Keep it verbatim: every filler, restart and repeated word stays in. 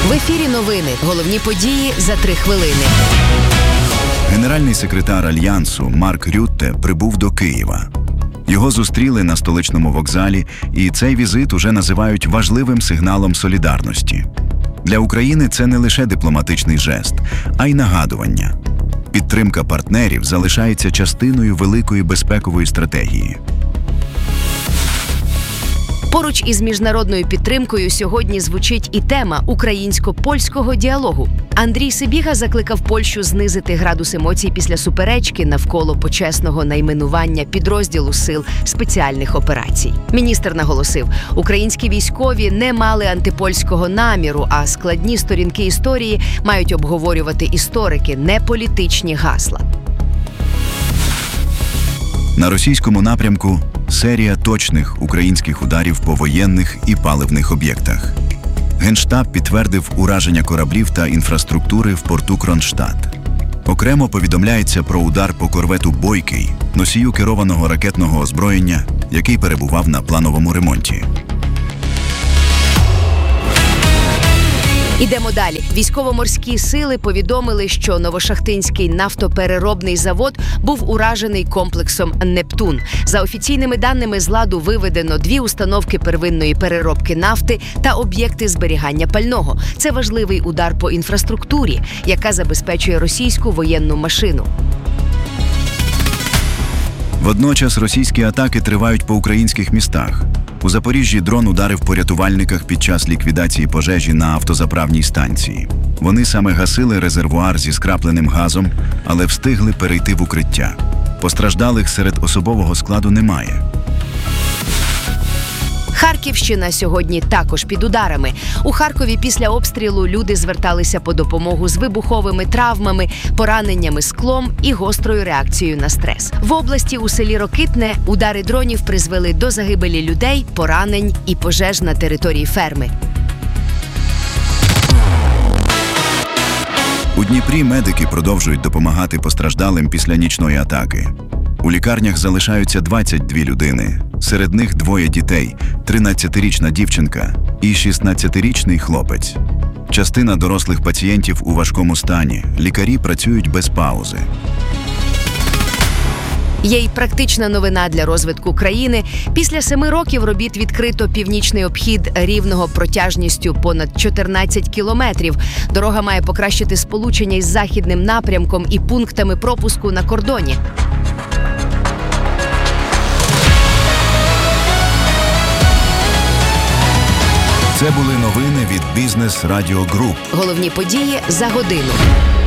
В ефірі новини. Головні події за три хвилини. Генеральний секретар Альянсу Марк Рютте прибув до Києва. Його зустріли на столичному вокзалі, і цей візит уже називають важливим сигналом солідарності. Для України це не лише дипломатичний жест, а й нагадування. Підтримка партнерів залишається частиною великої безпекової стратегії. Поруч із міжнародною підтримкою сьогодні звучить і тема українсько-польського діалогу. Андрій Сибіга закликав Польщу знизити градус емоцій після суперечки навколо почесного найменування підрозділу сил спеціальних операцій. Міністр наголосив, українські військові не мали антипольського наміру, а складні сторінки історії мають обговорювати історики, не політичні гасла. На російському напрямку серія точних українських ударів по воєнних і паливних об'єктах. Генштаб підтвердив ураження кораблів та інфраструктури в порту Кронштадт. Окремо повідомляється про удар по корвету «Бойкий», носію керованого ракетного озброєння, який перебував на плановому ремонті. Ідемо далі. Військово-морські сили повідомили, що Новошахтинський нафтопереробний завод був уражений комплексом «Нептун». За офіційними даними, з ладу виведено дві установки первинної переробки нафти та об'єкти зберігання пального. Це важливий удар по інфраструктурі, яка забезпечує російську воєнну машину. Водночас російські атаки тривають по українських містах. У Запоріжжі дрон ударив по рятувальниках під час ліквідації пожежі на автозаправній станції. Вони саме гасили резервуар зі скрапленим газом, але встигли перейти в укриття. Постраждалих серед особового складу немає. Харківщина сьогодні також під ударами. У Харкові після обстрілу люди зверталися по допомогу з вибуховими травмами, пораненнями склом і гострою реакцією на стрес. В області у селі Рокитне удари дронів призвели до загибелі людей, поранень і пожеж на території ферми. У Дніпрі медики продовжують допомагати постраждалим після нічної атаки. У лікарнях залишаються двадцять дві людини. Серед них двоє дітей – тринадцятирічна дівчинка і шістнадцятирічний хлопець. Частина дорослих пацієнтів у важкому стані. Лікарі працюють без паузи. Є й практична новина для розвитку країни. Після семи років робіт відкрито північний обхід Рівного протяжністю понад чотирнадцять кілометрів. Дорога має покращити сполучення із західним напрямком і пунктами пропуску на кордоні. Це були новини від Бізнес Радіо Груп. Головні події за годину.